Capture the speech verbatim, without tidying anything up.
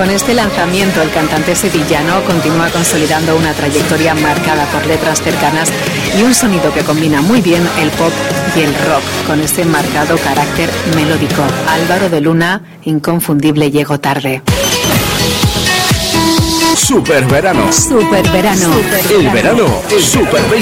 Con este lanzamiento, el cantante sevillano continúa consolidando una trayectoria marcada por letras cercanas y un sonido que combina muy bien el pop y el rock, con este marcado carácter melódico. Álvaro de Luna, inconfundible, Llego tarde. Super verano. Super verano. El verano es Super